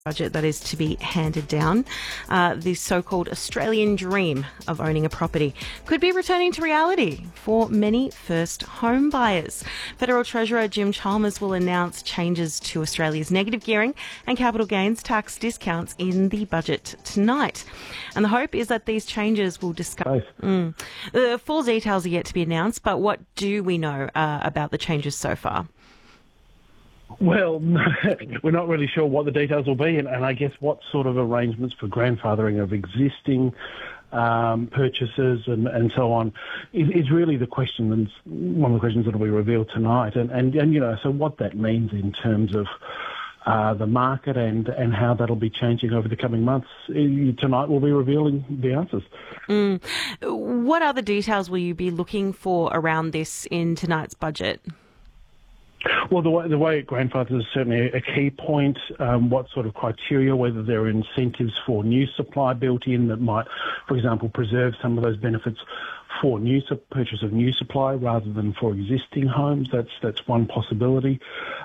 budget that is to be handed down. The so-called Australian dream of owning a property could be returning to reality for many first home buyers. Federal Treasurer Jim Chalmers will announce changes to Australia's negative gearing and capital gains tax discounts in the budget tonight. And the hope is that these changes will discuss. The full details are yet to be announced, but what do we know about the changes so far? Well, we're not really sure what the details will be, and I guess what sort of arrangements for grandfathering of existing purchases and so on is really the question, and one of the questions that will be revealed tonight. And you know, so what that means in terms of the market and how that'll be changing over the coming months. Tonight we'll be revealing the answers. What other details will you be looking for around this in tonight's budget? Well, the way grandfathers is certainly a key point. What sort of criteria, whether there are incentives for new supply built in that might, for example, preserve some of those benefits for purchase of new supply rather than for existing homes. That's one possibility.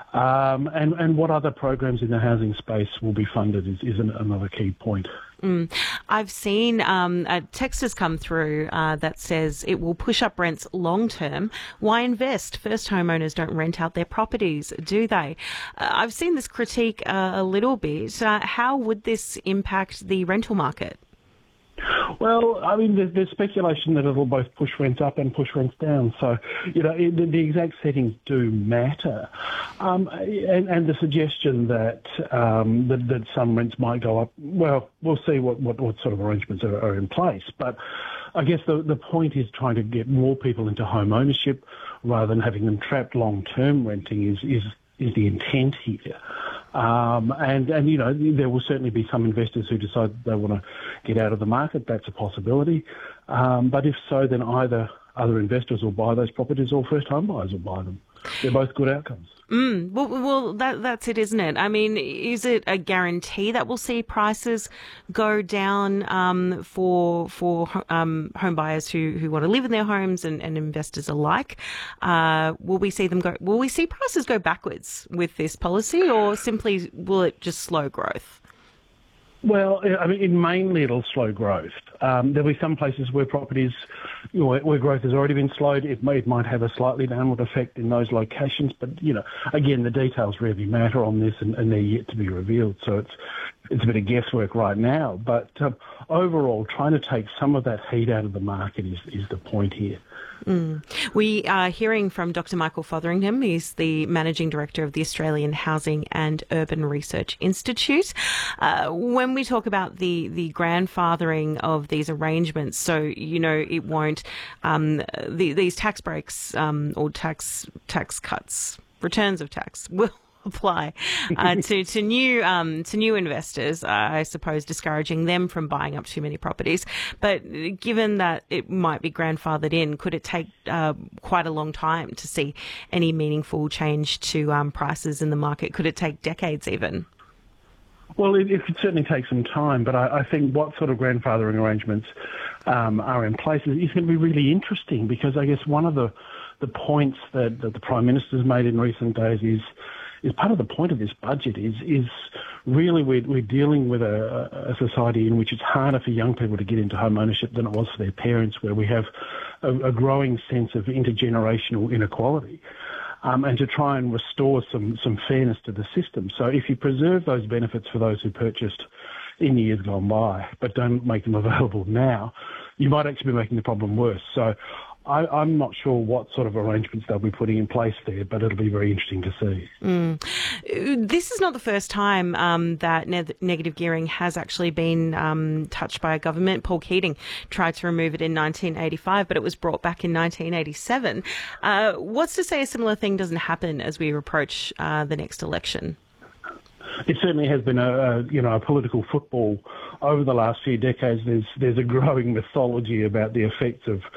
And what other programs in the housing space will be funded is another key point. I've seen a text has come through that says it will push up rents long term. Why invest? First homeowners don't rent out their properties, do they? I've seen this critique a little bit. How would this impact the rental market? Well, I mean, there's speculation that it'll both push rents up and push rents down. So, you know, the exact settings do matter. And the suggestion that some rents might go up, well, we'll see what sort of arrangements are in place. But I guess the point is trying to get more people into home ownership rather than having them trapped long-term renting is the intent here. And you know, there will certainly be some investors who decide they want to get out of the market. That's a possibility. But if so, then either other investors will buy those properties or first home buyers will buy them. They're both good outcomes. Well, that's it, isn't it? I mean, is it a guarantee that we'll see prices go down for home buyers who want to live in their homes and investors alike? Will we see prices go backwards with this policy, or simply will it just slow growth? Well, I mean, mainly it'll slow growth. There'll be some places where properties, you know, where growth has already been slowed. It might have a slightly downward effect in those locations. But, you know, again, the details really matter on this and they're yet to be revealed. So it's a bit of guesswork right now. But overall, trying to take some of that heat out of the market is the point here. We are hearing from Dr. Michael Fotheringham. He's the Managing Director of the Australian Housing and Urban Research Institute. When we talk about the grandfathering of these arrangements, so, you know, it won't, these tax breaks or tax cuts, returns of tax will apply to new investors, I suppose, discouraging them from buying up too many properties. But given that it might be grandfathered in, could it take quite a long time to see any meaningful change to prices in the market? Could it take decades even? Well, it could certainly take some time, but I think what sort of grandfathering arrangements are in place is going to be really interesting, because I guess one of the points that the Prime Minister's made in recent days is part of the point of this budget is really we're dealing with a society in which it's harder for young people to get into home ownership than it was for their parents, where we have a growing sense of intergenerational inequality, and to try and restore some fairness to the system. So if you preserve those benefits for those who purchased in years gone by but don't make them available now, you might actually be making the problem worse. So I'm not sure what sort of arrangements they'll be putting in place there, but it'll be very interesting to see. This is not the first time that negative gearing has actually been touched by a government. Paul Keating tried to remove it in 1985, but it was brought back in 1987. What's to say a similar thing doesn't happen as we approach the next election? It certainly has been a political football over the last few decades. There's a growing mythology about the effects of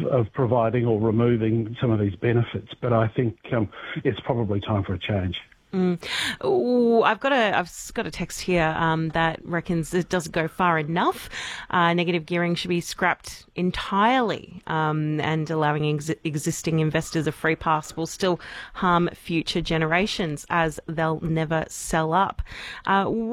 providing or removing some of these benefits, but I think it's probably time for a change. Ooh, I've got a text here that reckons it doesn't go far enough. Negative gearing should be scrapped entirely, and allowing existing investors a free pass will still harm future generations as they'll never sell up.